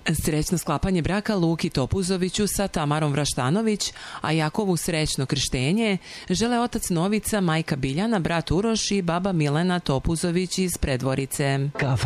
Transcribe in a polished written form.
Srećno sklapanje braka Luki Topuzoviću sa Tamarom Vraštanović, a Jakovu srećno krštenje žele otac Novica, majka Biljana, brat Uroš i baba Milena Topuzović iz Predvorice.